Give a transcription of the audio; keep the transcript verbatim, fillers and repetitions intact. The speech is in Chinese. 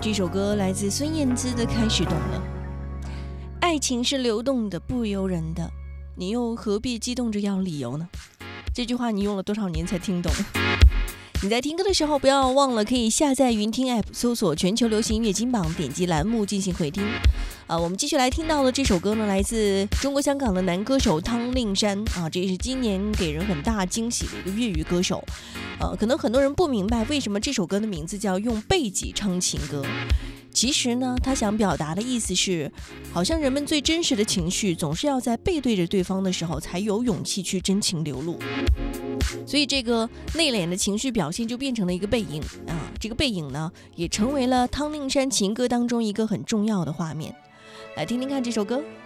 这首歌来自孙燕姿的《开始懂了》。爱情是流动的，不由人的，你又何必激动着要理由呢？这句话你用了多少年才听懂？你在听歌的时候不要忘了可以下载云听 App， 搜索全球流行音乐金榜，点击栏目进行回听。啊，我们继续来听到的这首歌呢，来自中国香港的男歌手汤令山啊，这也是今年给人很大惊喜的一个粤语歌手。呃，可能很多人不明白为什么这首歌的名字叫用背脊唱情歌。其实呢，他想表达的意思是，好像人们最真实的情绪总是要在背对着对方的时候才有勇气去真情流露。所以这个内敛的情绪表现就变成了一个背影啊，这个背影呢也成为了汤令山情歌当中一个很重要的画面。来听听看这首歌。